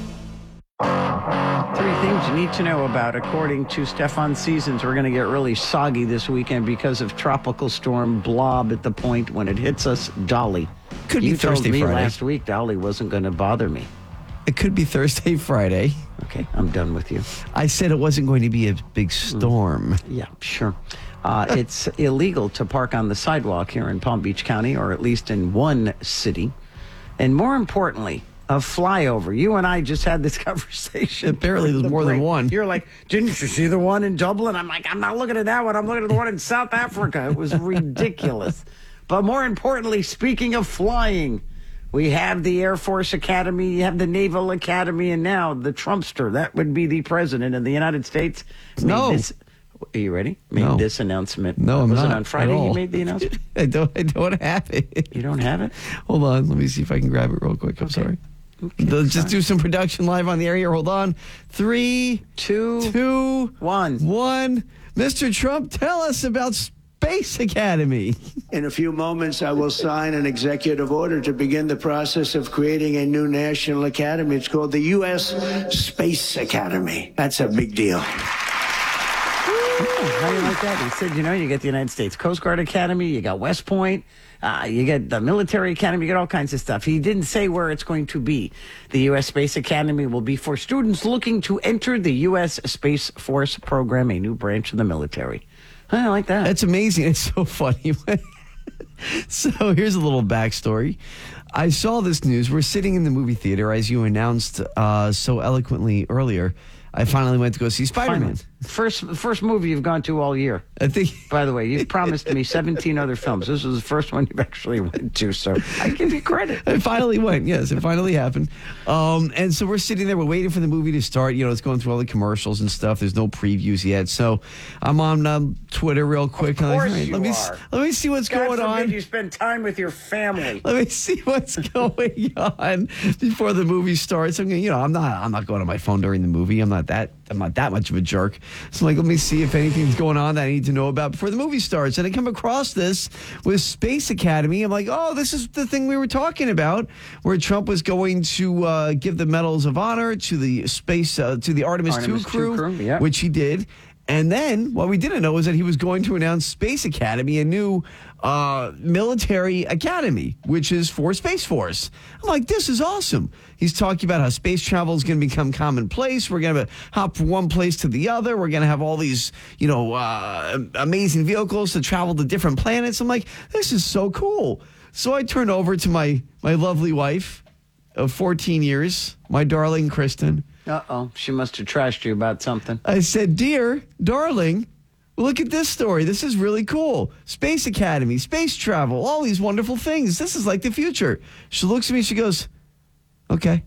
3 things you need to know about. According to Stefan Seasons, we're going to get really soggy this weekend because of Tropical Storm Blob at the point when it hits us, Dolly. Could be Thursday, You told me Friday. last week Dolly wasn't going to bother me. It could be Thursday, Friday. Okay, I'm done with you. I said it wasn't going to be a big storm. Yeah, sure. It's illegal to park on the sidewalk here in Palm Beach County, or at least in one city. And more importantly, a flyover. You and I just had this conversation. Apparently there's more than one. You're like, didn't you see the one in Dublin? I'm like, I'm not looking at that one. I'm looking at the one in South Africa. It was ridiculous. But more importantly, speaking of flying, we have the Air Force Academy, you have the Naval Academy, and now the Trumpster. That would be the president of the United States. No. Are you ready? No. This announcement. No, I'm was not it on Friday at all. you made the announcement? I don't have it. You don't have it? Hold on. Let me see if I can grab it real quick. I'm sorry. Okay, Let's just do some production live on the air here. Hold on. 3, 2, 1. Mr. Trump, tell us about Space Academy. In a few moments, I will sign an executive order to begin the process of creating a new national academy. It's called the U.S. Space Academy. That's a big deal. How do you like that? He said, you get the United States Coast Guard Academy, you got West Point, you get the Military Academy, you get all kinds of stuff. He didn't say where it's going to be. The U.S. Space Academy will be for students looking to enter the U.S. Space Force program, a new branch of the military. I like that. That's amazing. It's so funny. So here's a little backstory. I saw this news. We're sitting in the movie theater, as you announced so eloquently earlier. I finally went to go see Spider-Man. First movie you've gone to all year. I think. By the way, you've promised me 17 other films. This was the first one you've actually went to, so I give you credit. It finally went. Yes, it finally happened. And so we're sitting there. We're waiting for the movie to start. It's going through all the commercials and stuff. There's no previews yet. So I'm on Twitter real quick. Of course let me see what's going on. God forbid you spend time with your family. Let me see what's going on before the movie starts. I'm not going on my phone during the movie. I'm not that much of a jerk. So let me see if anything's going on that I need to know about before the movie starts. And I come across this with Space Academy. I'm like, oh, this is the thing we were talking about, where Trump was going to give the medals of honor to the to the Artemis II crew, yeah. which he did. And then what we didn't know is that he was going to announce Space Academy, a new military academy, which is for Space Force. I'm like, this is awesome. He's talking about how space travel is going to become commonplace. We're going to hop from one place to the other. We're going to have all these, amazing vehicles to travel to different planets. I'm like, this is so cool. So I turned over to my lovely wife of 14 years, my darling Kristen. Uh-oh, she must have trashed you about something. I said, dear, darling, look at this story. This is really cool. Space Academy, space travel, all these wonderful things. This is like the future. She looks at me, she goes, okay.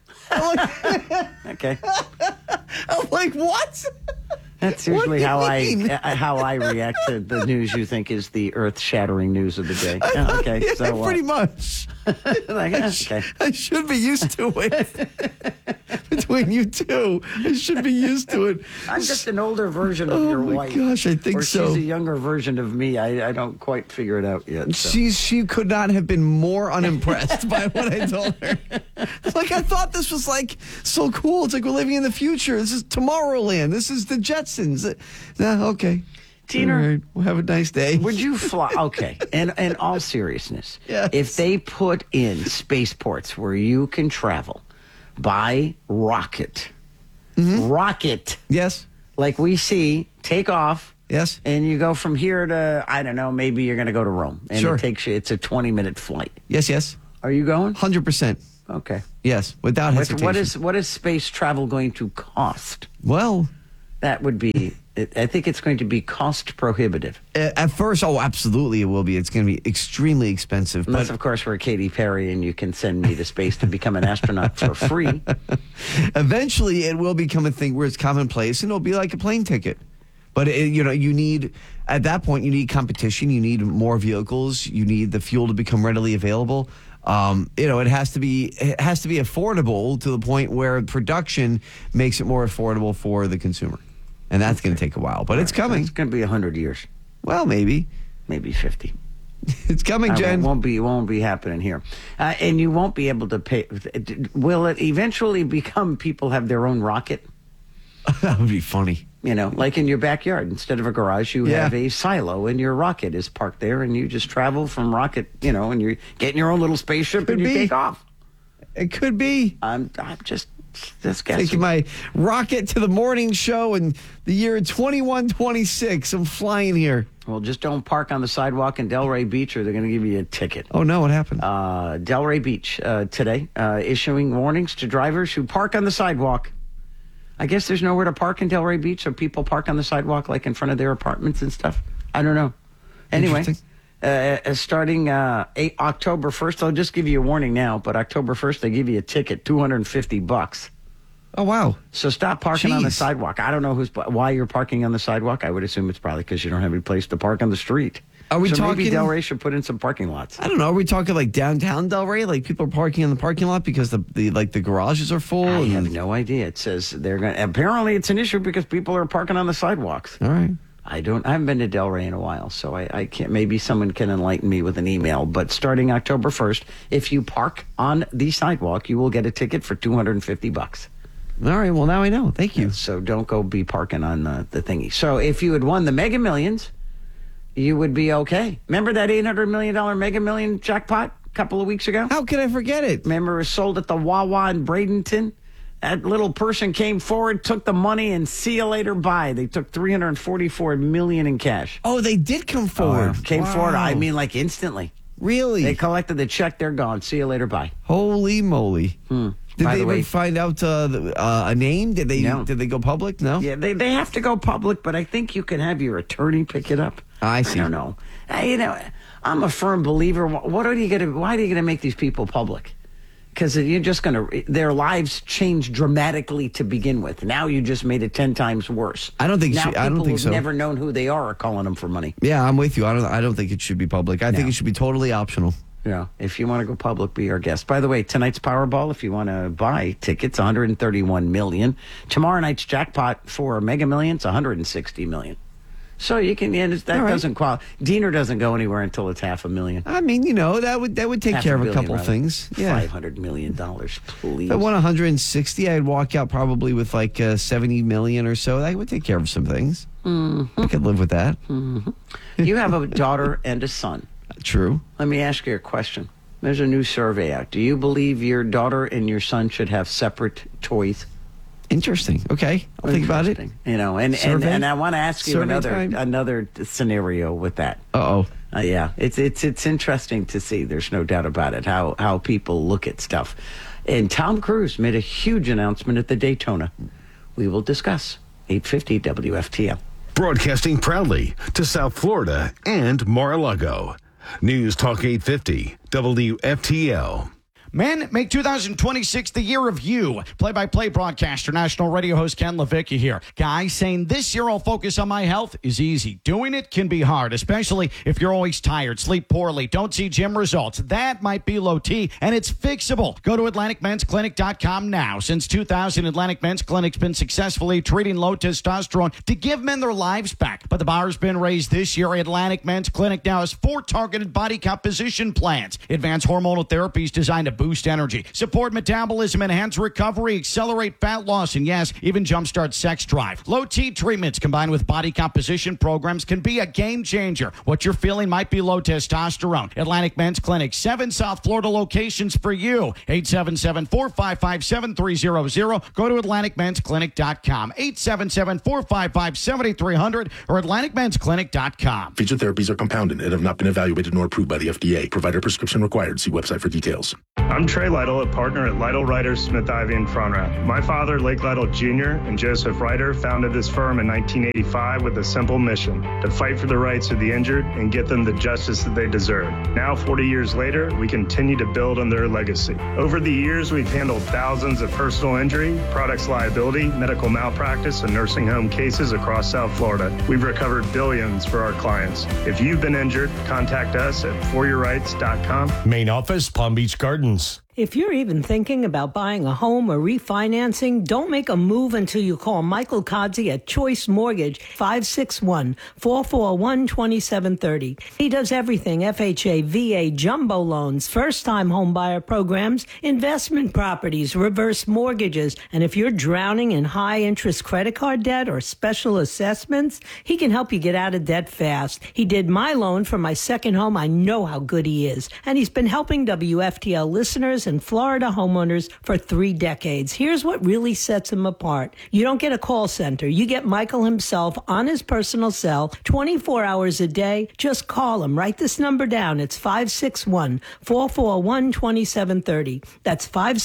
Okay. I'm like, what? That's usually how I react to the news you think is the earth-shattering news of the day. Yeah, okay, yeah, so pretty much. okay. I should be used to it. between you two. I should be used to it. I'm just an older version of your wife. Oh, my gosh, I think or so. She's a younger version of me. I don't quite figure it out yet. So. She could not have been more unimpressed by what I told her. Like, I thought this was, like, so cool. It's like we're living in the future. This is Tomorrowland. This is the Jetsons. Okay. Tina, all right. Well, have a nice day. Would you fly? Okay. And in all seriousness, yes. If they put in spaceports where you can travel by rocket, rocket. Yes. Like we see, take off. Yes. And you go from here to, I don't know, maybe you're going to go to Rome. And sure. It takes you, it's a 20-minute flight. Yes. Are you going? 100%. Okay. Yes, without hesitation. What is space travel going to cost? Well, that would be, I think it's going to be cost prohibitive. At first, absolutely it will be. It's going to be extremely expensive. Unless, of course, we're Katy Perry and you can send me to space to become an astronaut for free. Eventually, it will become a thing where it's commonplace and it'll be like a plane ticket. But, you need, at that point, you need competition. You need more vehicles. You need the fuel to become readily available. It has to be affordable to the point where production makes it more affordable for the consumer. And that's going to take a while, but it's coming. It's going to be 100 years. Well, maybe 50. It's coming, Jen. It won't be happening here, and you won't be able to pay. Will it eventually become people have their own rocket? That would be funny. Like in your backyard, instead of a garage, you have a silo, and your rocket is parked there, and you just travel from rocket. And you're getting your own little spaceship, and you take off. It could be. I'm just taking my rocket to the morning show in the year 2126. I'm flying here. Well, just don't park on the sidewalk in Delray Beach or they're going to give you a ticket. Oh, no, what happened? Delray Beach today issuing warnings to drivers who park on the sidewalk. I guess there's nowhere to park in Delray Beach, so people park on the sidewalk like in front of their apartments and stuff. I don't know. Anyway, starting October 1st, I'll just give you a warning now, but October 1st, they give you a ticket, $250. Oh, wow. So stop parking on the sidewalk. I don't know why you're parking on the sidewalk. I would assume it's probably because you don't have any place to park on the street. Are we talking? Maybe Delray should put in some parking lots. I don't know. Are we talking like downtown Delray? Like people are parking in the parking lot because the garages are full? I have no idea. It says they're going to. Apparently it's an issue because people are parking on the sidewalks. All right. I haven't been to Delray in a while, so I can't. Maybe someone can enlighten me with an email. But starting October 1st, if you park on the sidewalk, you will get a ticket for $250. All right. Well, now I know. Thank you. So don't go be parking on the thingy. So if you had won the Mega Millions, you would be okay. Remember that $800 million Mega Million jackpot a couple of weeks ago? How could I forget it? Remember it was sold at the Wawa in Bradenton? That little person came forward, took the money, and see you later, bye. They took $344 million in cash. Oh, they did come forward. Came forward. I mean, like instantly. Really? They collected the check. They're gone. See you later, bye. Holy moly! By Did they the way, even find out a name? Did they? No. Did they go public? No. Yeah, they have to go public, but I think you can have your attorney pick it up. I see. I don't know. I'm a firm believer. Why are you going to make these people public? Because you're just going to, their lives change dramatically to begin with. Now you just made it 10 times worse. I don't think. Now I don't think people so. who've never known who they are calling them for money. Yeah, I'm with you. I don't think it should be public. I think it should be totally optional. Yeah. If you want to go public, be our guest. By the way, tonight's Powerball, if you want to buy tickets, $131 million. Tomorrow night's jackpot for Mega Millions, $160 million. So you can, doesn't qualify. Diener doesn't go anywhere until it's $500,000. I mean, that would take care of a couple things. Yeah. $500 million, please. If I won 160, I'd walk out probably with like 70 million or so. That would take care of some things. Mm-hmm. I could live with that. Mm-hmm. You have a daughter and a son. True. Let me ask you a question. There's a new survey out. Do you believe your daughter and your son should have separate toys? Interesting. Okay, I'll think about it. And I want to ask you another scenario with that. Yeah, it's interesting to see. There's no doubt about it. How people look at stuff. And Tom Cruise made a huge announcement at the Daytona. We will discuss 850 WFTL. Broadcasting proudly to South Florida and Mar-a-Lago. News Talk 850 WFTL. Men, make 2026 the year of you. Play-by-play broadcaster, national radio host Ken Levicki here. Guys, saying this year I'll focus on my health is easy. Doing it can be hard, especially if you're always tired, sleep poorly, don't see gym results. That might be low T, and it's fixable. Go to AtlanticMen'sClinic.com now. Since 2000, Atlantic Men's Clinic's been successfully treating low testosterone to give men their lives back. But the bar's been raised this year. Atlantic Men's Clinic now has 4 targeted body composition plans. Advanced hormonal therapies designed to boost energy, support metabolism, enhance recovery, accelerate fat loss, and yes, even jumpstart sex drive. Low T treatments combined with body composition programs can be a game changer. What you're feeling might be low testosterone. Atlantic Men's Clinic, 7 South Florida locations for you. 877-455-7300. Go to AtlanticMen'sClinic.com. 877-455-7300 or AtlanticMen'sClinic.com. Featured therapies are compounded and have not been evaluated nor approved by the FDA. Provider prescription required. See website for details. I'm Trey Lytle, a partner at Lytle Ryder Smith Ivy in Frontrath. My father, Lake Lytle Jr., and Joseph Ryder founded this firm in 1985 with a simple mission: to fight for the rights of the injured and get them the justice that they deserve. Now, 40 years later, we continue to build on their legacy. Over the years, we've handled thousands of personal injury, products liability, medical malpractice, and nursing home cases across South Florida. We've recovered billions for our clients. If you've been injured, contact us at foryourrights.com. Main office, Palm Beach Gardens. If you're even thinking about buying a home or refinancing, don't make a move until you call Michael Kodzi at Choice Mortgage, 561-441-2730. He does everything: FHA, VA, jumbo loans, first-time home buyer programs, investment properties, reverse mortgages. And if you're drowning in high-interest credit card debt or special assessments, he can help you get out of debt fast. He did my loan for my second home. I know how good he is. And he's been helping WFTL listeners and Florida homeowners for 3 decades. Here's what really sets him apart. You don't get a call center. You get Michael himself on his personal cell 24 hours a day. Just call him. Write this number down. It's 561-441-2730. That's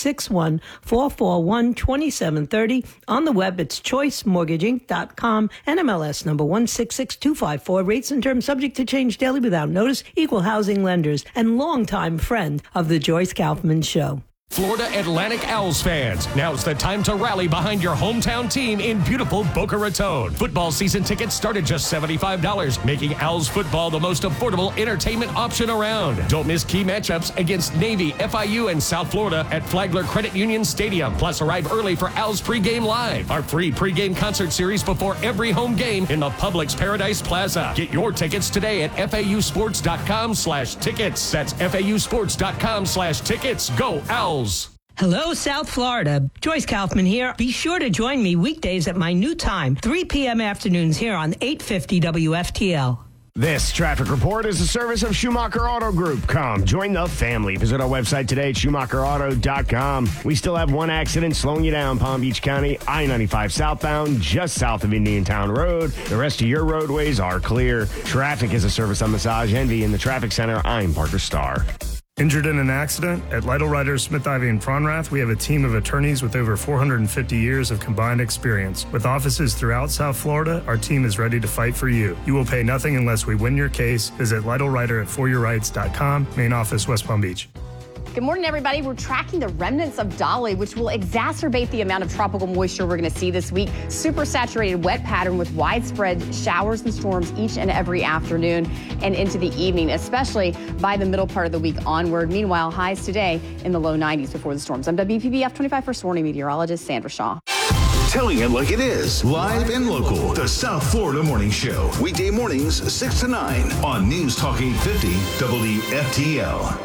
561-441-2730. On the web, it's choicemortgaging.com. NMLS number 166254. Rates and terms subject to change daily without notice. Equal housing lenders and longtime friend of the Joyce Kaufman Show. Florida Atlantic Owls fans, now's the time to rally behind your hometown team in beautiful Boca Raton. Football season tickets start at just $75, making Owls football the most affordable entertainment option around. Don't miss key matchups against Navy, FIU, and South Florida at Flagler Credit Union Stadium. Plus, arrive early for Owls Pregame Live, our free pregame concert series before every home game in the Publix Paradise Plaza. Get your tickets today at FAUsports.com/tickets. That's FAUsports.com/tickets. Go Owls! Hello, South Florida. Joyce Kaufman here. Be sure to join me weekdays at my new time, 3 p.m. afternoons here on 850 WFTL. This traffic report is a service of Schumacher Auto Group. Come, join the family. Visit our website today at SchumacherAuto.com. We still have 1 accident slowing you down, Palm Beach County, I-95 southbound, just south of Indiantown Road. The rest of your roadways are clear. Traffic is a service of Massage Envy. In the traffic center, I'm Parker Starr. Injured in an accident? At Lytle Ryder Smith Ivy in Frontrath, we have a team of attorneys with over 450 years of combined experience. With offices throughout South Florida, our team is ready to fight for you. You will pay nothing unless we win your case. Visit Lytle Ryder at foryourrights.com. Main office, West Palm Beach. Good morning, everybody. We're tracking the remnants of Dolly, which will exacerbate the amount of tropical moisture we're going to see this week. Super saturated wet pattern with widespread showers and storms each and every afternoon and into the evening, especially by the middle part of the week onward. Meanwhile, highs today in the low 90s before the storms. I'm WPBF 25 First Warning meteorologist Sandra Shaw. Telling it like it is, live and local. The South Florida Morning Show. Weekday mornings, 6 to 9 on News Talk 850 WFTL.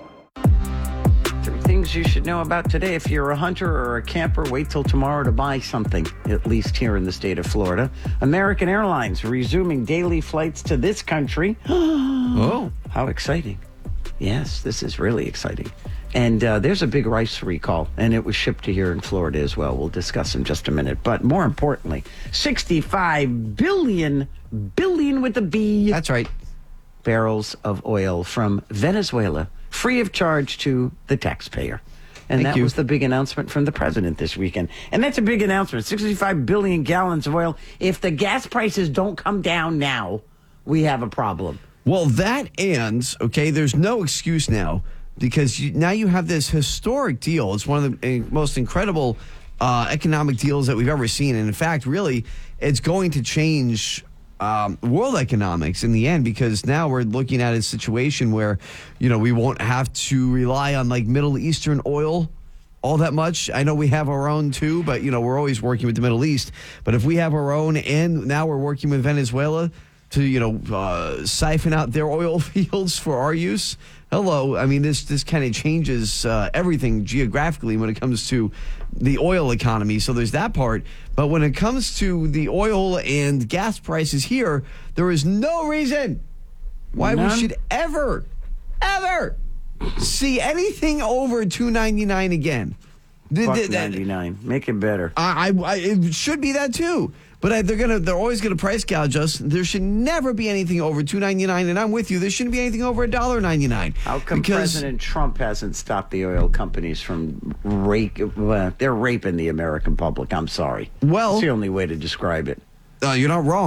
Things you should know about today. If you're a hunter or a camper, wait till tomorrow to buy something, at least here in the state of Florida. American Airlines resuming daily flights to this country. Oh, how exciting. Yes, this is really exciting. And there's a big rice recall, and it was shipped to here in Florida as well. We'll discuss in just a minute. But more importantly, 65 billion with a B. That's right. Barrels of oil from Venezuela, free of charge to the taxpayer. And Thank that you. was the big announcement from the president this weekend. And that's a big announcement. 65 billion gallons of oil. If the gas prices don't come down now, we have a problem. Well, that and, okay, there's no excuse now because now you have this historic deal. It's one of the most incredible economic deals that we've ever seen. And in fact, really, it's going to change world economics in the end, because now we're looking at a situation where, we won't have to rely on like Middle Eastern oil all that much. I know we have our own too, but we're always working with the Middle East. But if we have our own, and now we're working with Venezuela to siphon out their oil fields for our use. Hello, I mean this kind of changes everything geographically when it comes to the oil economy. So there's that part. But when it comes to the oil and gas prices here, there is no reason why we should ever see anything over $2.99 again. $1.99. Make it better. It should be that too. But they're always gonna price gouge us. There should never be anything over $2.99, and I'm with you. There shouldn't be anything over $1.99. How come President Trump hasn't stopped the oil companies from they're raping the American public? I'm sorry. Well, that's the only way to describe it. You're not wrong.